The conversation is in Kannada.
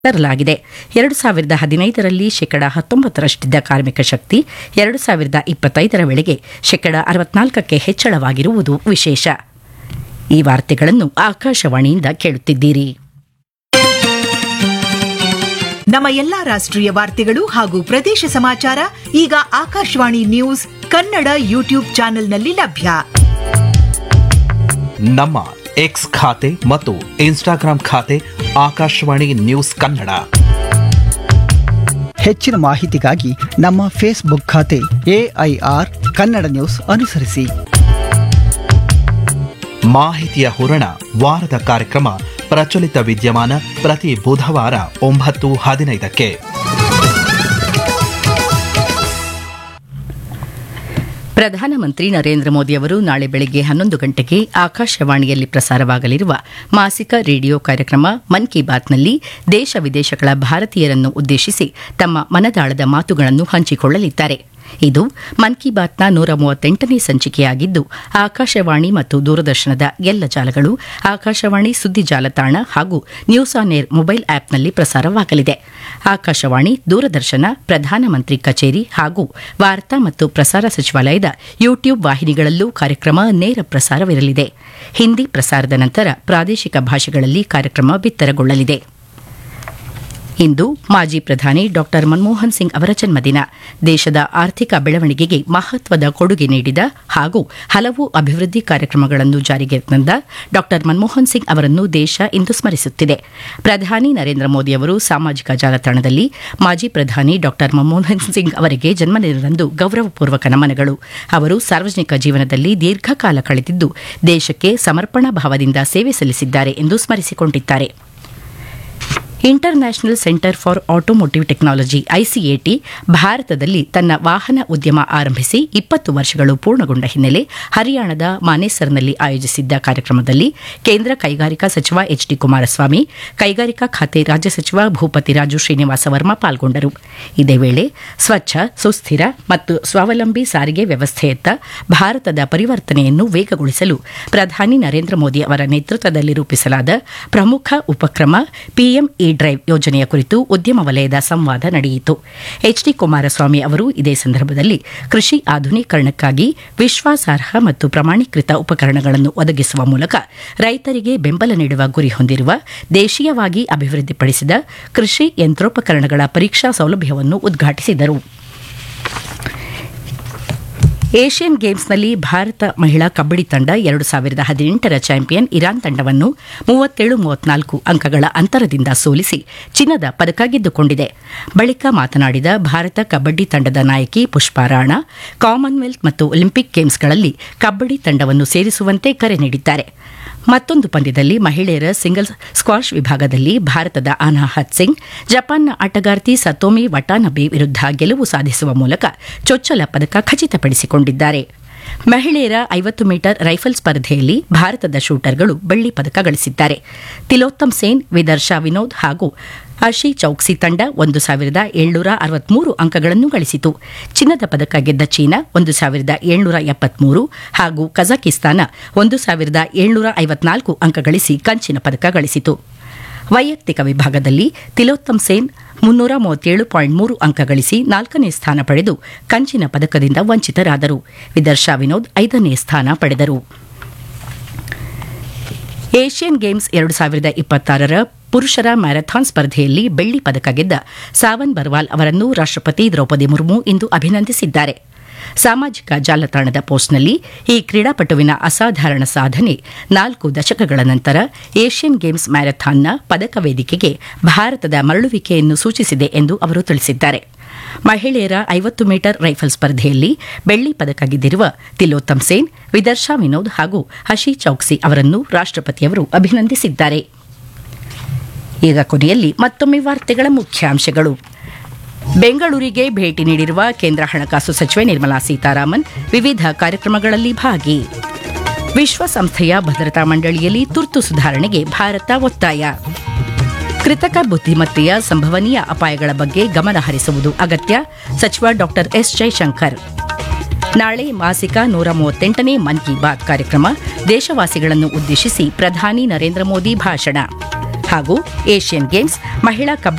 ತರಲಾಗಿದೆ. 2015ರಲ್ಲಿ 19% ಕಾರ್ಮಿಕ ಶಕ್ತಿ 2025 ವೇಳೆಗೆ 64% ಹೆಚ್ಚಳವಾಗಿರುವುದು ವಿಶೇಷ. ಈ ವಾರ್ತೆಗಳನ್ನು ಆಕಾಶವಾಣಿಯಿಂದ ಕೇಳುತ್ತಿದ್ದೀರಿ. ನಮ್ಮ ಎಲ್ಲಾ ರಾಷ್ಟ್ರೀಯ ವಾರ್ತೆಗಳು ಹಾಗೂ ಪ್ರದೇಶ ಸಮಾಚಾರ ಈಗ ಆಕಾಶವಾಣಿ ನ್ಯೂಸ್ ಕನ್ನಡ ಯೂಟ್ಯೂಬ್ ಚಾನೆಲ್ನಲ್ಲಿ ಲಭ್ಯ. ನಮ್ಮ ಎಕ್ಸ್ ಖಾತೆ ಮತ್ತು ಇನ್ಸ್ಟಾಗ್ರಾಂ ಖಾತೆ ಆಕಾಶವಾಣಿ ನ್ಯೂಸ್ ಕನ್ನಡ. ಹೆಚ್ಚಿನ ಮಾಹಿತಿಗಾಗಿ ನಮ್ಮ ಫೇಸ್ಬುಕ್ ಖಾತೆ AIR ಕನ್ನಡ ನ್ಯೂಸ್ ಅನುಸರಿಸಿ. ಮಾಹಿತಿಯ ಹೂರಣ ವಾರದ ಕಾರ್ಯಕ್ರಮ ಪ್ರಚಲಿತ ವಿದ್ಯಮಾನ ಪ್ರತಿ ಬುಧವಾರ 9:15ಕ್ಕೆ. ಪ್ರಧಾನಮಂತ್ರಿ ನರೇಂದ್ರ ಮೋದಿ ಅವರು ನಾಳೆ ಬೆಳಗ್ಗೆ 11 ಗಂಟೆಗೆ ಆಕಾಶವಾಣಿಯಲ್ಲಿ ಪ್ರಸಾರವಾಗಲಿರುವ ಮಾಸಿಕ ರೇಡಿಯೋ ಕಾರ್ಯಕ್ರಮ ಮನ್ ಕಿ ಬಾತ್ನಲ್ಲಿ ದೇಶ ವಿದೇಶಗಳ ಭಾರತೀಯರನ್ನು ಉದ್ದೇಶಿಸಿ ತಮ್ಮ ಮನದಾಳದ ಮಾತುಗಳನ್ನು ಹಂಚಿಕೊಳ್ಳಲಿದ್ದಾರೆ. ಇದು ಮನ್ ಕಿ ಬಾತ್ನ 138ನೇ ಸಂಚಿಕೆಯಾಗಿದ್ದು, ಆಕಾಶವಾಣಿ ಮತ್ತು ದೂರದರ್ಶನದ ಎಲ್ಲ ಜಾಲಗಳು, ಆಕಾಶವಾಣಿ ಸುದ್ದಿ ಜಾಲತಾಣ ಹಾಗೂ ನ್ಯೂಸ್ ಆನ್ ಏರ್ ಮೊಬೈಲ್ ಆಪ್ನಲ್ಲಿ ಪ್ರಸಾರವಾಗಲಿದೆ. ಆಕಾಶವಾಣಿ, ದೂರದರ್ಶನ, ಪ್ರಧಾನಮಂತ್ರಿ ಕಚೇರಿ ಹಾಗೂ ವಾರ್ತಾ ಮತ್ತು ಪ್ರಸಾರ ಸಚಿವಾಲಯದ ಯೂಟ್ಯೂಬ್ ವಾಹಿನಿಗಳಲ್ಲೂ ಕಾರ್ಯಕ್ರಮ ನೇರ ಪ್ರಸಾರವಿರಲಿದೆ. ಹಿಂದಿ ಪ್ರಸಾರದ ನಂತರ ಪ್ರಾದೇಶಿಕ ಭಾಷೆಗಳಲ್ಲಿ ಕಾರ್ಯಕ್ರಮ ಬಿತ್ತರಗೊಳ್ಳಲಿದೆ. ಇಂದು ಮಾಜಿ ಪ್ರಧಾನಿ ಡಾ ಮನಮೋಹನ್ ಸಿಂಗ್ ಅವರ ಜನ್ಮದಿನ. ದೇಶದ ಆರ್ಥಿಕ ಬೆಳವಣಿಗೆಗೆ ಮಹತ್ವದ ಕೊಡುಗೆ ನೀಡಿದ ಹಾಗೂ ಹಲವು ಅಭಿವೃದ್ಧಿ ಕಾರ್ಯಕ್ರಮಗಳನ್ನು ಜಾರಿಗೆ ತಂದ ಡಾ ಮನಮೋಹನ್ ಸಿಂಗ್ ಅವರನ್ನು ದೇಶ ಇಂದು ಸ್ಮರಿಸುತ್ತಿದೆ. ಪ್ರಧಾನಿ ನರೇಂದ್ರ ಮೋದಿ ಅವರು ಸಾಮಾಜಿಕ ಜಾಲತಾಣದಲ್ಲಿ ಮಾಜಿ ಪ್ರಧಾನಿ ಡಾ ಮನಮೋಹನ್ ಸಿಂಗ್ ಅವರಿಗೆ ಜನ್ಮದಿನದಂದು ಗೌರವಪೂರ್ವಕ ನಮನಗಳು. ಅವರು ಸಾರ್ವಜನಿಕ ಜೀವನದಲ್ಲಿ ದೀರ್ಘಕಾಲ ಕಳೆದಿದ್ದು ದೇಶಕ್ಕೆ ಸಮರ್ಪಣಾ ಭಾವದಿಂದ ಸೇವೆ ಸಲ್ಲಿಸಿದ್ದಾರೆ ಎಂದು ಸ್ಮರಿಸಿಕೊಂಡಿದ್ದಾರೆ. International centre for automotive technology ICAT ಭಾರತದಲ್ಲಿ ತನ್ನ ವಾಹನ ಉದ್ಯಮ ಆರಂಭಿಸಿ 20 ವರ್ಷಗಳು ಪೂರ್ಣಗೊಂಡ ಹಿನ್ನೆಲೆ ಹರಿಯಾಣದ ಮಾನೇಸರ್ನಲ್ಲಿ ಆಯೋಜಿಸಿದ್ದ ಕಾರ್ಯಕ್ರಮದಲ್ಲಿ ಕೇಂದ್ರ ಕೈಗಾರಿಕಾ ಸಚಿವ HD ಕುಮಾರಸ್ವಾಮಿ, ಕೈಗಾರಿಕಾ ಖಾತೆ ರಾಜ್ಯ ಸಚಿವ ಭೂಪತಿ ರಾಜು ಶ್ರೀನಿವಾಸ ವರ್ಮಾ ಪಾಲ್ಗೊಂಡರು. ಇದೇ ವೇಳೆ ಸ್ವಚ್ಛ, ಸುಸ್ಥಿರ ಮತ್ತು ಸ್ವಾವಲಂಬಿ ಸಾರಿಗೆ ವ್ಯವಸ್ಥೆಯತ್ತ ಭಾರತದ ಪರಿವರ್ತನೆಯನ್ನು ವೇಗಗೊಳಿಸಲು ಪ್ರಧಾನಿ ನರೇಂದ್ರ ಮೋದಿ ಅವರ ನೇತೃತ್ವದಲ್ಲಿ ರೂಪಿಸಲಾದ ಪ್ರಮುಖ ಉಪಕ್ರಮ PM ಡ್ರೈವ್ ಯೋಜನೆಯ ಕುರಿತು ಉದ್ಯಮ ವಲಯದ ಸಂವಾದ ನಡೆಯಿತು. HD ಕುಮಾರಸ್ವಾಮಿ ಅವರು ಇದೇ ಸಂದರ್ಭದಲ್ಲಿ ಕೃಷಿ ಆಧುನೀಕರಣಕ್ಕಾಗಿ ವಿಶ್ವಾಸಾರ್ಹ ಮತ್ತು ಪ್ರಮಾಣೀಕೃತ ಉಪಕರಣಗಳನ್ನು ಒದಗಿಸುವ ಮೂಲಕ ರೈತರಿಗೆ ಬೆಂಬಲ ನೀಡುವ ಗುರಿ ಹೊಂದಿರುವ ದೇಶೀಯವಾಗಿ ಅಭಿವೃದ್ಧಿಪಡಿಸಿದ ಕೃಷಿ ಯಂತ್ರೋಪಕರಣಗಳ ಪರೀಕ್ಷಾ ಸೌಲಭ್ಯವನ್ನು ಉದ್ಘಾಟಿಸಿದರು. ಏಷ್ಯನ್ ಗೇಮ್ಸ್ನಲ್ಲಿ ಭಾರತ ಮಹಿಳಾ ಕಬ್ಬಡಿ ತಂಡ 2018ರ ಚಾಂಪಿಯನ್ ಇರಾನ್ ತಂಡವನ್ನು 37-34 ಅಂಕಗಳ ಅಂತರದಿಂದ ಸೋಲಿಸಿ ಚಿನ್ನದ ಪದಕ ಗೆದ್ದುಕೊಂಡಿದೆ. ಬಳಿಕ ಮಾತನಾಡಿದ ಭಾರತ ಕಬ್ಬಡಿ ತಂಡದ ನಾಯಕಿ ಪುಷ್ಪಾ ರಾಣಾ, ಕಾಮನ್ವೆಲ್ತ್ ಮತ್ತು ಒಲಿಂಪಿಕ್ ಗೇಮ್ಸ್ಗಳಲ್ಲಿ ಕಬ್ಬಡಿ ತಂಡವನ್ನು ಸೇರಿಸುವಂತೆ ಕರೆ ನೀಡಿದ್ದಾರೆ. ಮತ್ತೊಂದು ಪಂದ್ಯದಲ್ಲಿ ಮಹಿಳೆಯರ ಸಿಂಗಲ್ಸ್ ಸ್ಕ್ವಾಷ್ ವಿಭಾಗದಲ್ಲಿ ಭಾರತದ ಅನಾಹತ್ ಸಿಂಗ್ ಜಪಾನ್ನ ಆಟಗಾರ್ತಿ ಸತೋಮಿ ವಟಾನಬೆ ವಿರುದ್ಧ ಗೆಲುವು ಸಾಧಿಸುವ ಮೂಲಕ ಚೊಚ್ಚಲ ಪದಕ ಖಚಿತಪಡಿಸಿಕೊಂಡಿದ್ದಾರೆ. ಮಹಿಳೆಯರ 50 ಮೀಟರ್ ರೈಫಲ್ ಸ್ಪರ್ಧೆಯಲ್ಲಿ ಭಾರತದ ಶೂಟರ್ಗಳು ಬೆಳ್ಳಿ ಪದಕ ಗಳಿಸಿದ್ದಾರೆ. ತಿಲೋತ್ತಮ್ ಸೇನ್, ವಿದರ್ಶಾ ವಿನೋದ್ ಹಾಗೂ ಅಶಿ ಚೌಕ್ಸಿ ತಂಡ 1763 ಅಂಕಗಳನ್ನು ಗಳಿಸಿತು. ಚಿನ್ನದ ಪದಕ ಗೆದ್ದ ಚೀನಾ 1773 ಹಾಗೂ ಕಜಕಿಸ್ತಾನ 1754 ಅಂಕ ಗಳಿಸಿ ಕಂಚಿನ ಪದಕ ಗಳಿಸಿತು. ವೈಯಕ್ತಿಕ ವಿಭಾಗದಲ್ಲಿ ತಿಲೋತ್ತಮ್ ಸೇನ್ 337.3 ಅಂಕ ಗಳಿಸಿ 4ನೇ ಸ್ಥಾನ ಪಡೆದು ಕಂಚಿನ ಪದಕದಿಂದ ವಂಚಿತರಾದರು. ವಿದರ್ಶಾ ವಿನೋದ್ 5ನೇ ಸ್ಥಾನ ಪಡೆದರು. ಏಷ್ಯನ್ ಗೇಮ್ಸ್ 2026ರ ಪುರುಷರ ಮ್ಯಾರಥಾನ್ ಸ್ಪರ್ಧೆಯಲ್ಲಿ ಬೆಳ್ಳಿ ಪದಕ ಗೆದ್ದ ಸಾವನ್ ಬರ್ವಾಲ್ ಅವರನ್ನು ರಾಷ್ಟ್ರಪತಿ ದ್ರೌಪದಿ ಮುರ್ಮು ಇಂದು ಅಭಿನಂದಿಸಿದ್ದಾರೆ. ಸಾಮಾಜಿಕ ಜಾಲತಾಣದ ಪೋಸ್ಟ್ನಲ್ಲಿ ಈ ಕ್ರೀಡಾಪಟುವಿನ ಅಸಾಧಾರಣ ಸಾಧನೆ 4 ದಶಕಗಳ ನಂತರ ಏಷ್ಯನ್ ಗೇಮ್ಸ್ ಮ್ಯಾರಥಾನ್ನ ಪದಕ ವೇದಿಕೆಗೆ ಭಾರತದ ಮರಳುವಿಕೆಯನ್ನು ಸೂಚಿಸಿದೆ ಎಂದು ಅವರು ತಿಳಿಸಿದ್ದಾರೆ. ಮಹಿಳೆಯರ 50 ಮೀಟರ್ ರೈಫಲ್ ಸ್ಪರ್ಧೆಯಲ್ಲಿ ಬೆಳ್ಳಿ ಪದಕ ಗೆದ್ದಿರುವ ತಿಲೋತ್ತಮ್ ಸೇನ್, ವಿದರ್ಶಾ ವಿನೋದ್ ಹಾಗೂ ಹಶಿ ಚೌಕ್ಸಿ ಅವರನ್ನು ರಾಷ್ಟ್ರಪತಿಯವರು ಅಭಿನಂದಿಸಿದ್ದಾರೆ. ಈಗ ಕೊನೆಯಲ್ಲಿ ಮತ್ತೊಮ್ಮೆ ವಾರ್ತೆಗಳ ಮುಖ್ಯಾಂಶಗಳು. ಬೆಂಗಳೂರಿಗೆ ಭೇಟಿ ನೀಡಿರುವ ಕೇಂದ್ರ ಹಣಕಾಸು ಸಚಿವೆ ನಿರ್ಮಲಾ ಸೀತಾರಾಮನ್ ವಿವಿಧ ಕಾರ್ಯಕ್ರಮಗಳಲ್ಲಿ ಭಾಗಿ. ವಿಶ್ವಸಂಸ್ಥೆಯ ಭದ್ರತಾ ಮಂಡಳಿಯಲ್ಲಿ ತುರ್ತು ಸುಧಾರಣೆಗೆ ಭಾರತ ಒತ್ತಾಯ. ಕೃತಕ ಬುದ್ಧಿಮತ್ತೆಯ ಸಂಭವನೀಯ ಅಪಾಯಗಳ ಬಗ್ಗೆ ಗಮನ ಹರಿಸುವುದು ಅಗತ್ಯ, ಸಚಿವ ಡಾ ಎಸ್ ಜೈಶಂಕರ್. ನಾಳೆ ಮಾಸಿಕ 138ನೇ ಮನ್ ಕಿ ಬಾತ್ ಕಾರ್ಯಕ್ರಮ, ದೇಶವಾಸಿಗಳನ್ನು ಉದ್ದೇಶಿಸಿ ಪ್ರಧಾನಿ ನರೇಂದ್ರ ಮೋದಿ ಭಾಷಣ. ಹಾಗೂ ಏಷ್ಯನ್ ಗೇಮ್ಸ್ ಮಹಿಳಾ ಕಬಡ್ಡಿ